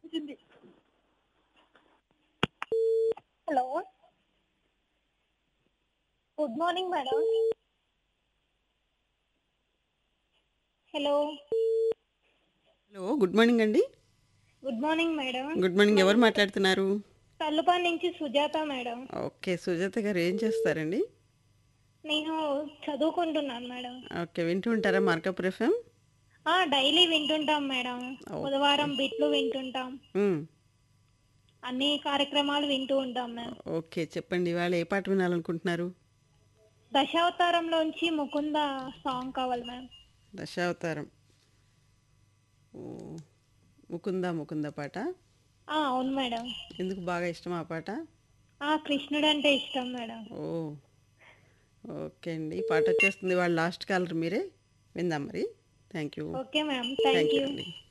Hello. Good morning madam. Hello. Hello good morning అండి. Good morning madam. Good morning. ఎవరు మాట్లాడుతున్నారు? తల్లుపల్లి నుంచి Sujatha madam. Okay. Sujatha గారు ఏం చేస్తారండి? నేను చదువుకుంటున్నాను మేడం. ఓకే. వింటూ ఉంటారా మార్కప్ ఎఫ్ఎం? డైలీ వింటుంటాం మేడం. ఓకే. బుధవారం బిట్లు వింటుంటాం. హ్మ్. అన్ని కార్యక్రమాలు వింటూ ఉంటాం మేము. ఓకే. చెప్పండి ఇవాళ ఏ పాట వినాలనుకుంటున్నారు? దశావతారంలోంచి ముకుంద సాంగ్ కావాలి మ్యామ్. దశావతారం. ఓ, ముకుంద ముకుంద పాట. అవును మేడం. ఎందుకు బాగా ఇష్టం ఆ పాట? కృష్ణుడు అంటే ఇష్టం మేడం. ఓ, ఓకే అండి. ఈ పాట వచ్చేస్తుంది. వాళ్ళ లాస్ట్ కాలర్ మీరే. విందాం మరి. Thank you. Okay ma'am, thank thank you you. అండి.